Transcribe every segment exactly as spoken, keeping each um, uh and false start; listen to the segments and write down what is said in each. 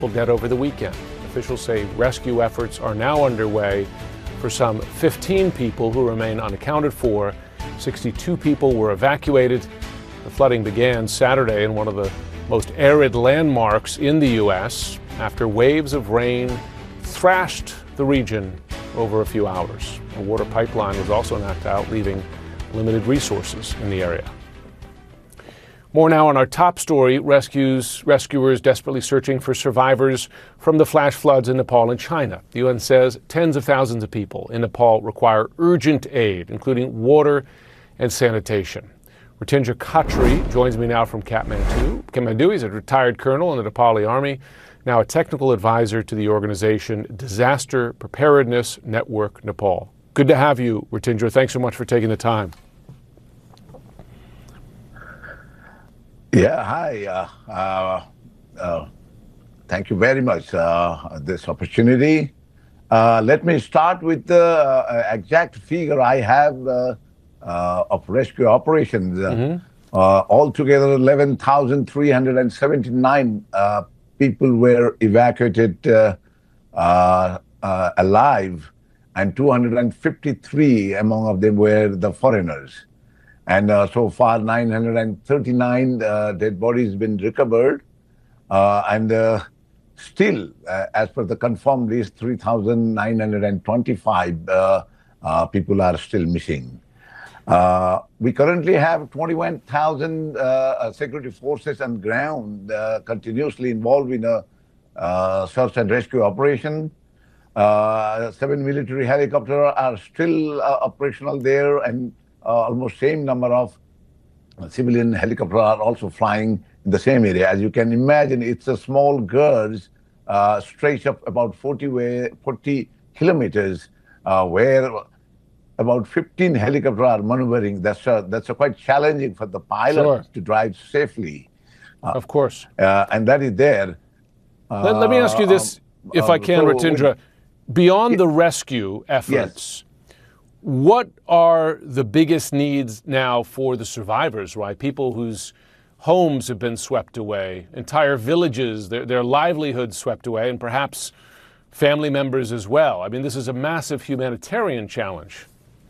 Dead over the weekend. Officials say rescue efforts are now underway for some fifteen people who remain unaccounted for. sixty-two people were evacuated. The flooding began Saturday in one of the most arid landmarks in the U S after waves of rain thrashed the region over a few hours. A water pipeline was also knocked out, leaving limited resources in the area. More now on our top story. Rescues, rescuers desperately searching for survivors from the flash floods in Nepal and China. The U N says tens of thousands of people in Nepal require urgent aid, including water and sanitation. Rtindra Khatri joins me now from Kathmandu. Kathmandu, he's a retired colonel in the Nepali Army, now a technical advisor to the organization Disaster Preparedness Network Nepal. Good to have you, Rtindra. Thanks so much for taking the time. Yeah, hi. Uh, uh, uh, thank you very much uh, this opportunity. Uh, let me start with the uh, exact figure I have uh, uh, of rescue operations. Mm-hmm. uh, altogether, eleven thousand three hundred seventy-nine uh, people were evacuated uh, uh, uh, alive, and two hundred fifty-three among of them were the foreigners. And uh, so far, nine hundred thirty-nine uh, dead bodies been recovered. Uh, and uh, still, uh, as per the confirmed list, three thousand nine hundred twenty-five uh, uh, people are still missing. Uh, we currently have twenty-one thousand uh, security forces on ground uh, continuously involved in a uh, search and rescue operation. Uh, seven military helicopters are still uh, operational there, and Uh, almost same number of civilian helicopters are also flying in the same area. As you can imagine, it's a small gorge uh, stretch of about forty, way, forty kilometers uh, where about fifteen helicopters are maneuvering. That's a, that's a quite challenging for the pilots Sure. to drive safely. Uh, of course. Uh, and that is there. Uh, let, let me ask you this, um, if I can, so Rtindra. Beyond the rescue efforts, yes. What are the biggest needs now for the survivors, right? People whose homes have been swept away, entire villages, their, their livelihoods swept away, and perhaps family members as well. I mean, this is a massive humanitarian challenge.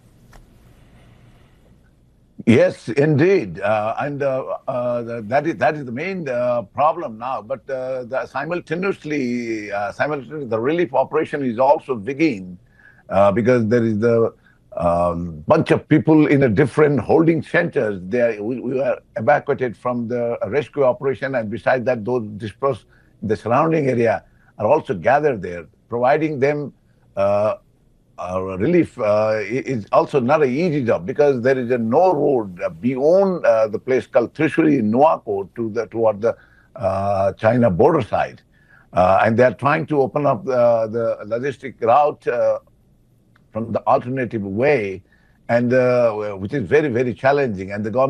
Yes, indeed. Uh, and uh, uh, that, is, that is the main uh, problem now. But uh, the simultaneously, uh, simultaneously, the relief operation is also beginning uh, because there is the Um, bunch of people in a different holding centers. They we, we were evacuated from the rescue operation, and besides that, those dispersed in the surrounding area are also gathered there. Providing them uh, uh, relief uh, is also not an easy job because there is a no road beyond uh, the place called Trishuli in Nuwako to the toward the uh, China border side, uh, and they are trying to open up the, the logistic route Uh, from the alternative way, and uh, which is very, very challenging. And the government